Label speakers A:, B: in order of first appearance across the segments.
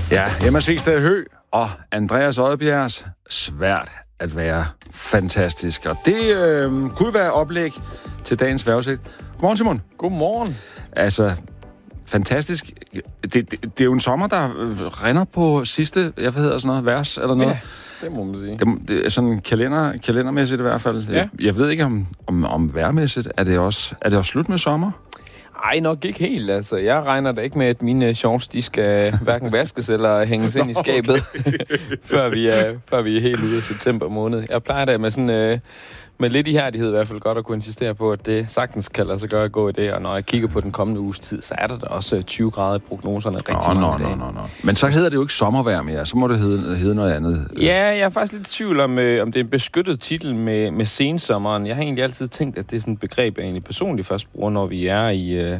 A: Ja, Emma Segsted Høgh og Andreas Odbjergs Svært at være fantastisk. Og det kunne være oplæg til dagens vejrudsigt. Godmorgen, Simon.
B: Godmorgen.
A: Altså, fantastisk. Det er jo en sommer, der rinder på sidste, vers eller noget.
B: Ja, det må man sige.
A: Det er sådan kalendermæssigt i hvert fald.
B: Ja.
A: Jeg ved ikke om vejrmæssigt. Er det også slut med sommer?
B: Ej, nok ikke helt. Altså, jeg regner da ikke med, at mine shorts, de skal hverken vaskes eller hænges ind i skabet, før vi er helt ude af september måned. Jeg plejer da med sådan... med lidt ihærdighed i hvert fald godt at kunne insistere på, at det sagtens kan lade sig gøre at gå i det. Og når jeg kigger på den kommende uges tid, så er der da også 20 grader i prognoserne rigtig mange dage.
A: Nå. Men så hedder det jo ikke sommervejr mere. Så må det hedde noget andet.
B: Ja, jeg er faktisk lidt i tvivl om det er en beskyttet titel med sensommeren. Jeg har egentlig altid tænkt, at det er sådan et begreb, jeg egentlig personligt først bruger, når vi er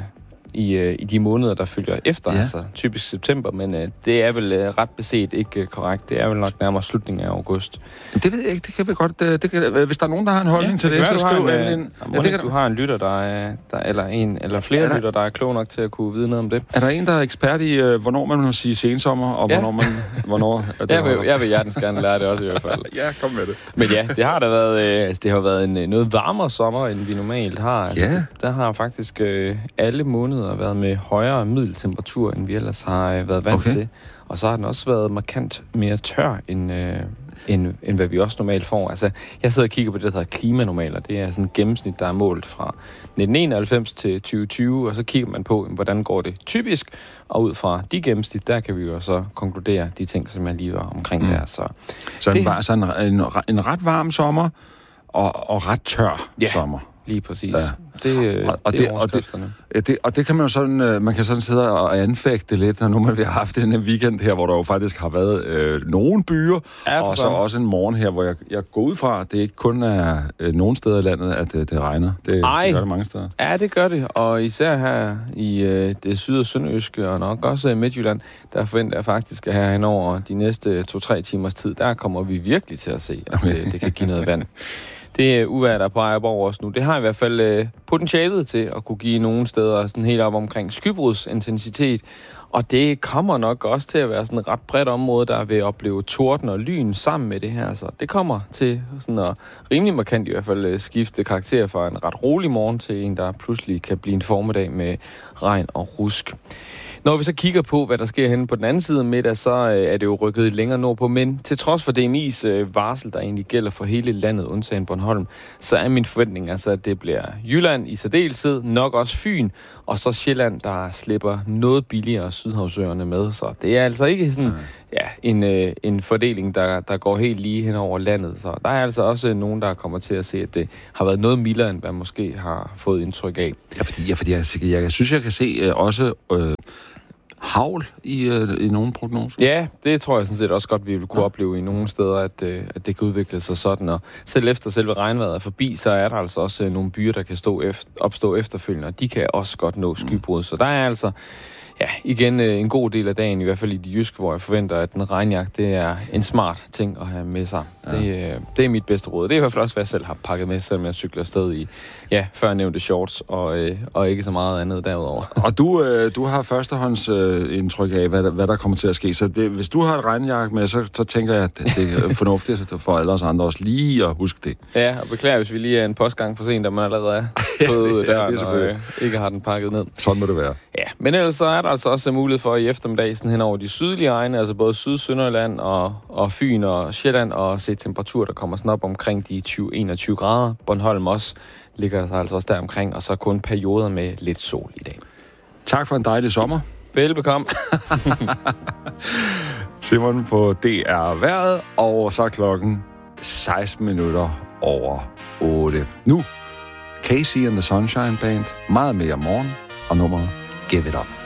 B: i de måneder, der følger efter, altså typisk september, men det er vel ret beset ikke korrekt. Det er vel nok nærmere slutningen af august.
A: Det ved jeg ikke, det kan vi godt... hvis der er nogen, der har en holdning til det, så skriv en...
B: Du har en lytter, eller flere lytter, der er klog nok til at kunne vide noget om det.
A: Er der en, der er ekspert i, hvornår man må sige sensommer, og hvornår
B: jeg vil hjertens gerne lære det også i hvert fald.
A: Ja, kom med det.
B: Men ja, det har da været, det har været en noget varmere sommer, end vi normalt har. Altså, der har faktisk alle måneder været med højere middeltemperatur, end vi ellers har været vant til. Og så har den også været markant mere tør, end hvad vi også normalt får. Altså, jeg sidder og kigger på det, der hedder klimanormaler. Det er sådan et gennemsnit, der er målt fra 1991 til 2020, og så kigger man på, hvordan går det typisk. Og ud fra de gennemsnit, der kan vi jo så konkludere de ting, som jeg lige var omkring der. Så
A: en ret varm sommer og ret tør sommer.
B: Lige præcis. Ja. Det er overskrifterne.
A: Og det kan man jo sådan, man kan sådan sidde og anfægte lidt, når nu man har haft den her weekend her, hvor der jo faktisk har været nogle byer, og så også en morgen her, hvor jeg går ud fra, det ikke kun er nogle steder i landet, at det regner. Det gør det mange steder.
B: Ja, det gør det, og især her i det syd- og sønderjyske, og nok også i Midtjylland, der forventer jeg faktisk, at her over de næste 2-3 timers tid, der kommer vi virkelig til at se, at det kan give noget vand. Det uvejr, der peger over os nu, det har i hvert fald potentialet til at kunne give nogle steder sådan helt op omkring skybrudsintensitet. Og det kommer nok også til at være sådan et ret bredt område, der vil opleve torden og lyn sammen med det her. Så det kommer til sådan at rimelig markant i hvert fald skifte karakter fra en ret rolig morgen til en, der pludselig kan blive en formiddag med regn og rusk. Når vi så kigger på, hvad der sker henne på den anden side af middag, så er det jo rykket længere nordpå. Men til trods for DMI's varsel, der egentlig gælder for hele landet, undtagen Bornholm, så er min forventning altså, at det bliver Jylland i særdeleshed, nok også Fyn, og så Sjælland, der slipper noget billigere Sydhavsøerne med. Så det er altså ikke sådan en fordeling, der går helt lige hen over landet. Så der er altså også nogen, der kommer til at se, at det har været noget mildere, end hvad måske har fået indtryk af.
A: Ja, fordi jeg synes, jeg kan se også... hagl i nogle prognoser?
B: Ja, det tror jeg sådan set også godt, vi vil kunne opleve i nogle steder, at det kan udvikle sig sådan. Og selv efter selve regnvejret er forbi, så er der altså også nogle byer, der kan opstå efterfølgende, og de kan også godt nå skybrud. Så der er altså igen en god del af dagen, i hvert fald i de jyske, hvor jeg forventer, at en regnjakke, det er en smart ting at have med sig. Ja. Det er mit bedste råd. Det er i hvert fald også, hvad jeg selv har pakket med, selvom jeg cykler afsted i før nævnte shorts og ikke så meget andet derudover.
A: Og du har førstehånds indtryk af, hvad der kommer til at ske. Så hvis du har et regnjakke med, så tænker jeg, at det er fornuftigt for alle os andre også lige at huske det.
B: Ja, og beklager, hvis vi lige er en postgang for sent, og man allerede er tået ud af døren og ikke har den pakket ned.
A: Sådan må det være.
B: Ja, men ellers så er der altså også mulighed for i eftermiddag sådan hen over de sydlige egne, altså både Syd-Sønderjylland og Fyn og Sjælland, og se temperaturer, der kommer sådan op omkring de 20-21 grader. Bornholm også ligger der altså også der omkring, og så kun perioder med lidt sol i dag.
A: Tak for en dejlig sommer.
B: Velbekomme.
A: Simon på DR Vejret, og så klokken 16 minutter over 8. Nu, Casey and the Sunshine Band, meget mere morgen, og nummeret Give It Up.